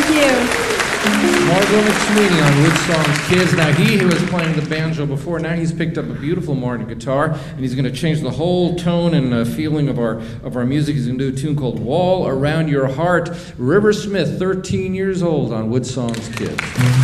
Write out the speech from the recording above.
Thank you. Margot McSweeney on Woodsong's Kids. Now, he who was playing the banjo before, now he's picked up a beautiful Martin guitar, and he's going to change the whole tone and feeling of our music. He's going to do a tune called Wall Around Your Heart. River Smith, 13 years old on Woodsong's Kids.